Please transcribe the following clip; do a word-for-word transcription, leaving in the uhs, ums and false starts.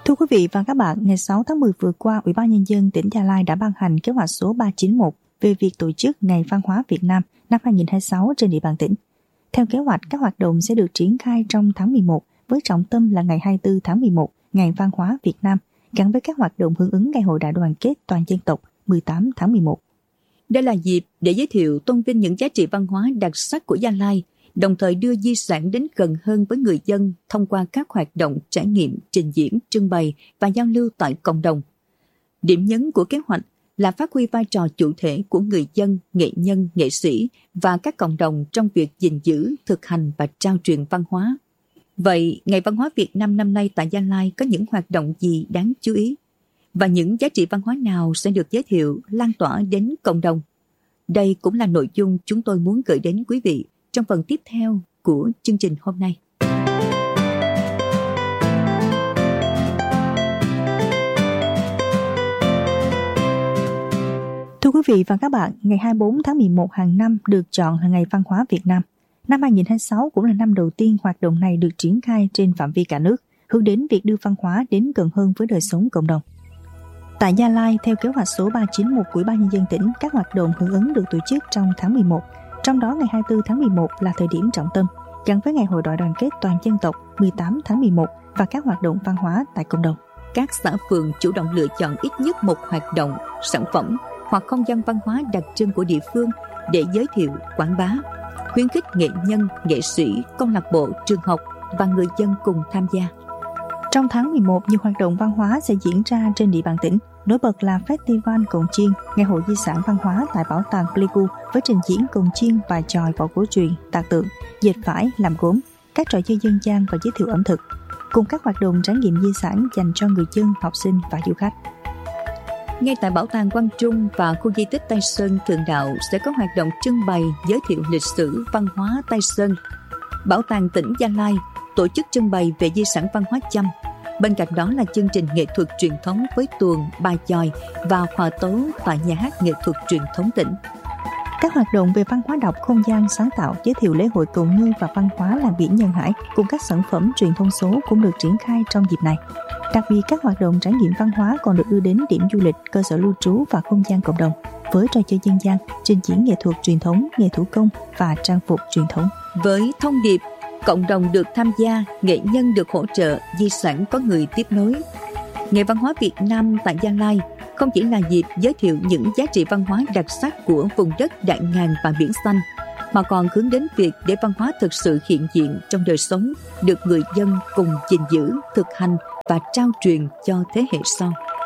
Thưa quý vị và các bạn, ngày sáu tháng mười vừa qua, Ủy ban Nhân dân tỉnh Gia Lai đã ban hành kế hoạch số ba trăm chín mươi mốt về việc tổ chức Ngày Văn hóa Việt Nam năm hai không hai sáu trên địa bàn tỉnh. Theo kế hoạch, các hoạt động sẽ được triển khai trong tháng mười một với trọng tâm là ngày hai mươi tư tháng mười một, Ngày Văn hóa Việt Nam, gắn với các hoạt động hưởng ứng Ngày hội Đại đoàn kết toàn dân tộc mười tám tháng mười một. Đây là dịp để giới thiệu tôn vinh những giá trị văn hóa đặc sắc của Gia Lai, đồng thời đưa di sản đến gần hơn với người dân thông qua các hoạt động trải nghiệm, trình diễn, trưng bày và giao lưu tại cộng đồng. Điểm nhấn của kế hoạch là phát huy vai trò chủ thể của người dân, nghệ nhân, nghệ sĩ và các cộng đồng trong việc gìn giữ, thực hành và trao truyền văn hóa. Vậy, Ngày Văn hóa Việt Nam năm nay tại Gia Lai có những hoạt động gì đáng chú ý? Và những giá trị văn hóa nào sẽ được giới thiệu, lan tỏa đến cộng đồng? Đây cũng là nội dung chúng tôi muốn gửi đến quý vị trong phần tiếp theo của chương trình hôm nay. Thưa quý vị và các bạn, ngày hai mươi bốn tháng mười một hàng năm được chọn là Ngày Văn hóa Việt Nam. Năm hai không hai sáu cũng là năm đầu tiên hoạt động này được triển khai trên phạm vi cả nước, hướng đến việc đưa văn hóa đến gần hơn với đời sống cộng đồng. Tại Gia Lai, theo kế hoạch số ba trăm chín mươi mốt của Ủy ban Nhân dân tỉnh, các hoạt động hưởng ứng được tổ chức trong tháng mười một. Trong đó ngày hai mươi tư tháng mười một là thời điểm trọng tâm, gắn với Ngày hội Đại đoàn kết toàn dân tộc mười tám tháng mười một và các hoạt động văn hóa tại cộng đồng. Các xã phường chủ động lựa chọn ít nhất một hoạt động, sản phẩm hoặc không gian văn hóa đặc trưng của địa phương để giới thiệu, quảng bá, khuyến khích nghệ nhân, nghệ sĩ, câu lạc bộ, trường học và người dân cùng tham gia. Trong tháng mười một, nhiều hoạt động văn hóa sẽ diễn ra trên địa bàn tỉnh. Nổi bật là Festival Cồng Chiêng, Ngày hội di sản văn hóa tại Bảo tàng Pleiku với trình diễn cồng chiêng, bài chòi, võ cổ truyền, tạc tượng, dệt vải, làm gốm, các trò chơi dân gian và giới thiệu ẩm thực, cùng các hoạt động trải nghiệm di sản dành cho người dân, học sinh và du khách. Ngay tại Bảo tàng Quang Trung và khu di tích Tây Sơn Thượng Đạo sẽ có hoạt động trưng bày giới thiệu lịch sử văn hóa Tây Sơn. Bảo tàng tỉnh Gia Lai tổ chức trưng bày về di sản văn hóa Chăm. Bên cạnh đó là chương trình nghệ thuật truyền thống với tuồng, bài chòi và hòa tấu tại Nhà hát Nghệ thuật truyền thống tỉnh. Các hoạt động về văn hóa đọc, không gian sáng tạo, giới thiệu lễ hội cầu ngư và văn hóa làng biển Nhân Hải cùng các sản phẩm truyền thông số cũng được triển khai trong dịp này. Đặc biệt, các hoạt động trải nghiệm văn hóa còn được đưa đến điểm du lịch, cơ sở lưu trú và không gian cộng đồng với trò chơi dân gian, trình diễn nghệ thuật truyền thống, nghề thủ công và trang phục truyền thống. Với thông điệp cộng đồng được tham gia, nghệ nhân được hỗ trợ, di sản có người tiếp nối. Ngày Văn hóa Việt Nam tại Gia Lai không chỉ là dịp giới thiệu những giá trị văn hóa đặc sắc của vùng đất đại ngàn và biển xanh, mà còn hướng đến việc để văn hóa thực sự hiện diện trong đời sống, được người dân cùng gìn giữ, thực hành và trao truyền cho thế hệ sau.